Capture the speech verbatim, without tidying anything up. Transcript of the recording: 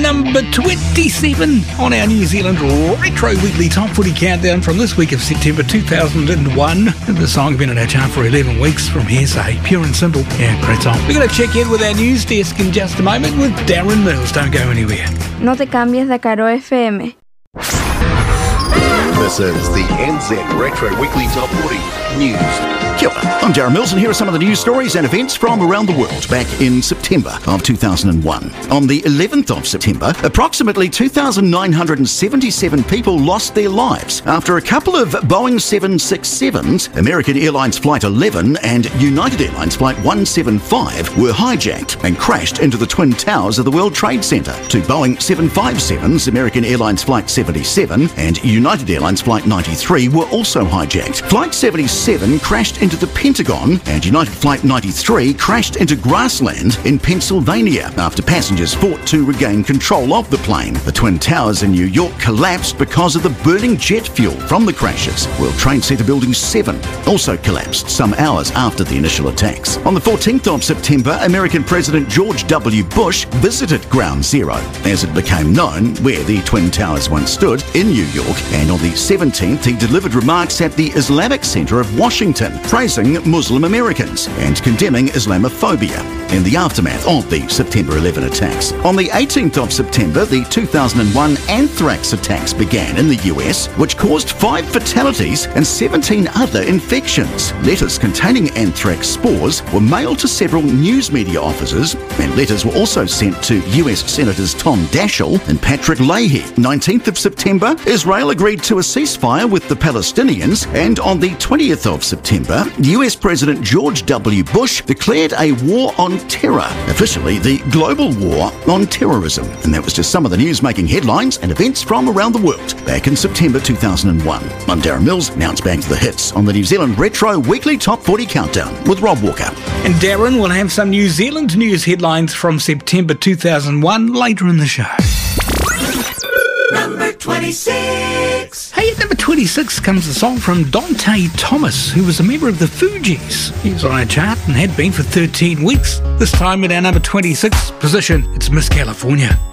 number twenty-seven on our New Zealand Retro Weekly Top forty Countdown from this week of September two thousand one. The song has been on our chart for eleven weeks from Hearsay, Pure and Simple. Yeah, great song. We're going to check in with our news desk in just a moment with Darren Mills. Don't go anywhere. No te cambies de Caro F M. This is the N Z Retro Weekly Top forty News. Kia ora. I'm Darren Mills, and here are some of the news stories and events from around the world back in September of two thousand one. On the eleventh of September, approximately two thousand nine hundred seventy-seven people lost their lives after a couple of Boeing seven sixty-sevens, American Airlines Flight eleven and United Airlines Flight one seventy-five were hijacked and crashed into the Twin Towers of the World Trade Center. Two Boeing seven fifty-sevens, American Airlines Flight seventy-seven and United Airlines Flight ninety-three were also hijacked. Flight seventy-seven crashed into the Pentagon and United Flight ninety-three crashed into grassland in Pennsylvania after passengers fought to regain control of the plane. The Twin Towers in New York collapsed because of the burning jet fuel from the crashes. World Trade Center Building seven also collapsed some hours after the initial attacks. On the fourteenth of September, American President George W. Bush visited Ground Zero, as it became known, where the Twin Towers once stood in New York, and on the seventeenth he delivered remarks at the Islamic Center of Washington, praising Muslim Americans and condemning Islamophobia in the aftermath of the September eleventh attacks. On the eighteenth of September, the two thousand one anthrax attacks began in the U S, which caused five fatalities and seventeen other infections. Letters containing anthrax spores were mailed to several news media offices, and letters were also sent to U S Senators Tom Daschle and Patrick Leahy. nineteenth of September, Israel agreed to a ceasefire with the Palestinians, and on the twentieth of September, U S President George W. Bush declared a war on terror, officially the global war on terrorism. And that was just some of the news making headlines and events from around the world back in September two thousand one. I'm Darren Mills. Now it's back to the hits on the New Zealand Retro Weekly Top forty Countdown with Rob Walker. And Darren will have some New Zealand news headlines from September two thousand one later in the show. Number twenty-six. Hey, at number twenty-six comes a song from Dante Thomas, who was a member of the Fugees. He was on our chart and had been for thirteen weeks. This time at our number twenty-six position, it's Miss California.